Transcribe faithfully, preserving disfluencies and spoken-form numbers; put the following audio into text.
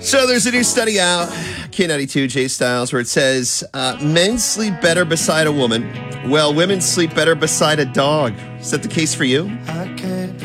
So there's a new study out, K ninety-two, J Styles, where it says uh, men sleep better beside a woman, while women sleep better beside a dog. Is that the case for you?